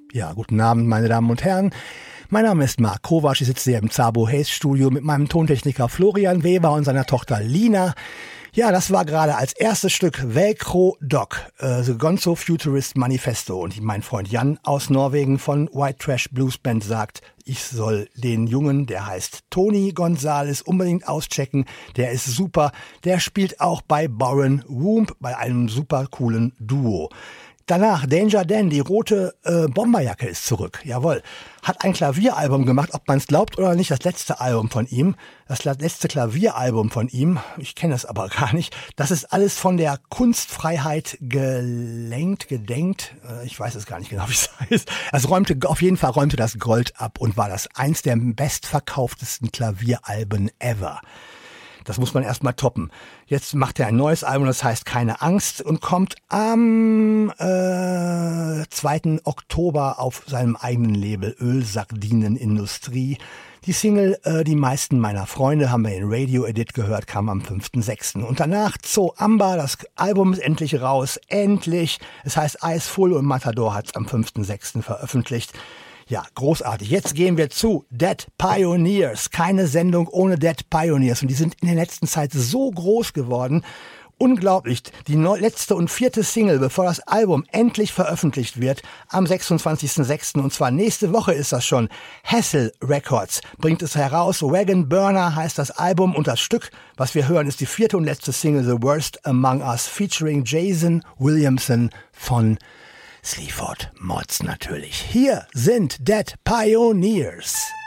Ja, guten Abend, meine Damen und Herren. Mein Name ist Marc Kovac, ich sitze hier im Zabo Hayes Studio mit meinem Tontechniker Florian Weber und seiner Tochter Lina. Ja, das war gerade als erstes Stück Velcro Dog, The Gonzo Futurist Manifesto. Und mein Freund Jan aus Norwegen von White Trash Blues Band sagt, ich soll den Jungen, der heißt Tony Gonzalez, unbedingt auschecken. Der ist super. Der spielt auch bei Boren Womb, bei einem super coolen Duo. Danach Danger Dan, die rote Bomberjacke ist zurück. Jawohl. Hat ein Klavieralbum gemacht, ob man es glaubt oder nicht. Das letzte Album von ihm. Das letzte Klavieralbum von ihm. Ich kenne es aber gar nicht. Das ist alles von der Kunstfreiheit gedenkt. Ich weiß es gar nicht genau, wie es heißt. Auf jeden Fall räumte das Gold ab und war das eins der bestverkauftesten Klavieralben ever. Das muss man erstmal toppen. Jetzt macht er ein neues Album, das heißt Keine Angst und kommt am 2. Oktober auf seinem eigenen Label Ölsardinenindustrie. Die Single Die meisten meiner Freunde haben wir in Radio Edit gehört, kam am 5.6. Und danach Zo Amba, das Album ist endlich raus, endlich. Es heißt Eyes Full und Matador hat es am 5.6. veröffentlicht. Ja, großartig. Jetzt gehen wir zu Dead Pioneers. Keine Sendung ohne Dead Pioneers. Und die sind in der letzten Zeit so groß geworden. Unglaublich. Die letzte und vierte Single, bevor das Album endlich veröffentlicht wird, am 26.06. Und zwar nächste Woche ist das schon. Hassel Records bringt es heraus. Wagon Burner heißt das Album. Und das Stück, was wir hören, ist die vierte und letzte Single, The Worst Among Us, featuring Jason Williamson von Sleaford Mods natürlich. Hier sind Dead Pioneers.